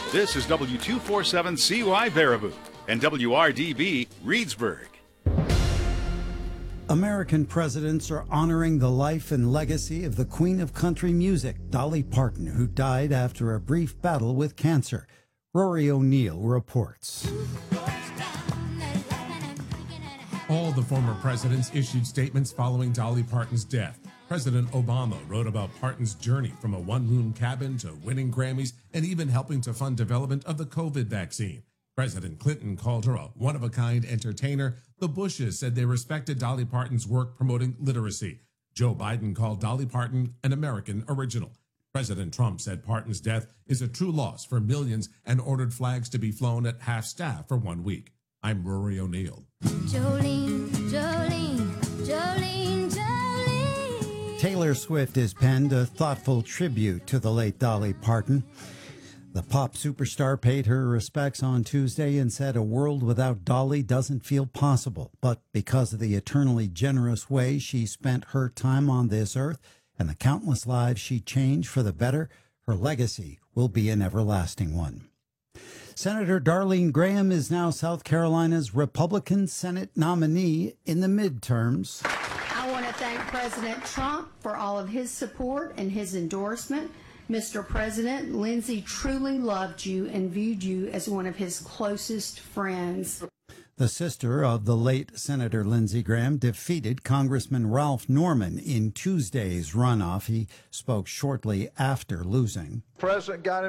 This is W247CY Baraboo and WRDB Reedsburg. American presidents are honoring the life and legacy of the Queen of Country Music, Dolly Parton, who died after a brief battle with cancer. Rory O'Neill reports. All the former presidents issued statements following Dolly Parton's death. President Obama wrote about Parton's journey from a one-room cabin to winning Grammys and even helping to fund development of the COVID vaccine. President Clinton called her a one-of-a-kind entertainer. The Bushes said they respected Dolly Parton's work promoting literacy. Joe Biden called Dolly Parton an American original. President Trump said Parton's death is a true loss for millions and ordered flags to be flown at half-staff for 1 week. I'm Rory O'Neill. Jolene, Jolene, Jolene, Jolene. Taylor Swift has penned a thoughtful tribute to the late Dolly Parton. The pop superstar paid her respects on Tuesday and said a world without Dolly doesn't feel possible. But because of the eternally generous way she spent her time on this earth and the countless lives she changed for the better, her legacy will be an everlasting one. Senator Darlene Graham is now South Carolina's Republican Senate nominee in the midterms. I want to thank President Trump for all of his support and his endorsement. Mr. President, Lindsey truly loved you and viewed you as one of his closest friends. The sister of the late Senator Lindsey Graham defeated Congressman Ralph Norman in Tuesday's runoff. He spoke shortly after losing. The president got